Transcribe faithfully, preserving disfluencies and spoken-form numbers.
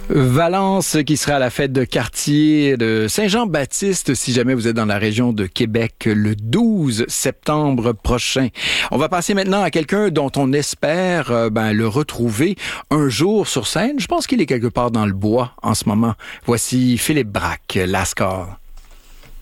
Valence qui sera à la fête de quartier de Saint-Jean-Baptiste si jamais vous êtes dans la région de Québec le douze septembre prochain. On va passer maintenant à quelqu'un dont on espère euh, ben, le retrouver un jour sur scène. Je pense qu'il est quelque part dans le bois en ce moment. Voici Philippe Braque, Lascar.